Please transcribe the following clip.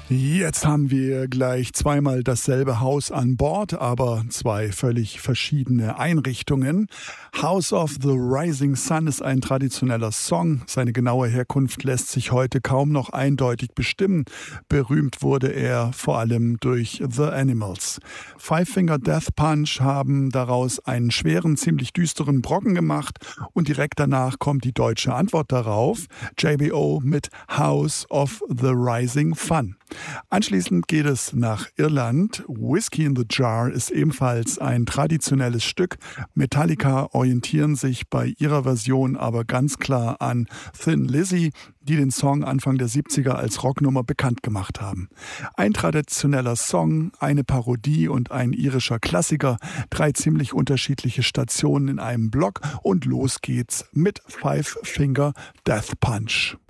Jetzt haben wir gleich zweimal dasselbe Haus an Bord, aber zwei völlig verschiedene Einrichtungen. House of the Rising Sun ist ein traditioneller Song. Seine genaue Herkunft lässt sich heute kaum noch eindeutig bestimmen. Berühmt wurde er vor allem durch The Animals. Five Finger Death Punch haben daraus einen schweren, ziemlich düsteren Brocken gemacht und direkt danach kommt die deutsche Antwort darauf. JBO mit House of the Rising Fun. Anschließend geht es nach Irland. Whiskey in the Jar ist ebenfalls ein traditionelles Stück. Metallica orientieren sich bei ihrer Version aber ganz klar an Thin Lizzy, die den Song Anfang der 70er als Rocknummer bekannt gemacht haben. Ein traditioneller Song, eine Parodie und ein irischer Klassiker, drei ziemlich unterschiedliche Stationen in einem Block und los geht's mit Five Finger Death Punch.